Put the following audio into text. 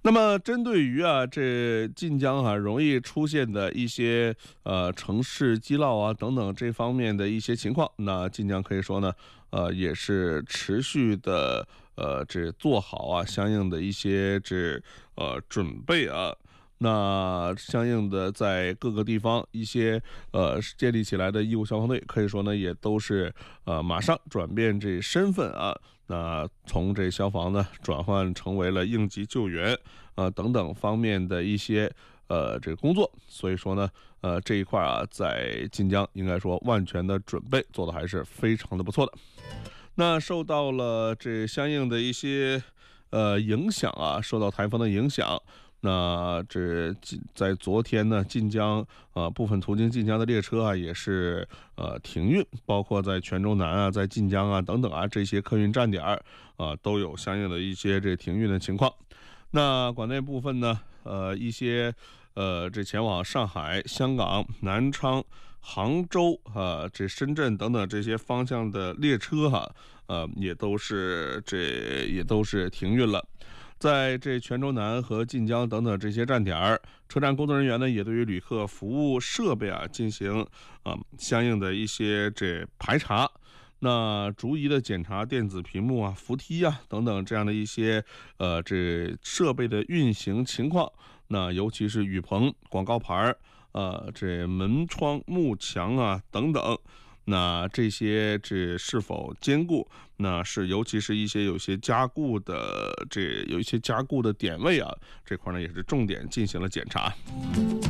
那么针对于这晋江容易出现的一些城市积涝等等这方面的一些情况，那晋江可以说呢，也是持续的这做好相应的一些准备那相应的在各个地方一些建立起来的义务消防队，可以说呢也都是马上转变这身份那从这消防呢转换成为了应急救援等等方面的一些这个工作，所以说呢这一块在晋江应该说万全的准备做的还是非常的不错的。那受到了这相应的一些影响受到台风的影响。那这在昨天呢，晋江部分途经晋江的列车也是停运，包括在泉州南在晋江等等这些客运站点都有相应的一些这停运的情况。那馆内部分呢，一些这前往上海、香港、南昌、杭州这深圳等等这些方向的列车也都是停运了。在这泉州南和晋江等等这些站点车站工作人员呢也对于旅客服务设备进行相应的一些这排查。那逐一的检查电子屏幕扶梯等等这样的一些这设备的运行情况。那尤其是雨棚、广告牌这门窗、幕墙等等。那这些是否坚固？那是尤其是有些加固的有一些加固的点位这块呢也是重点进行了检查。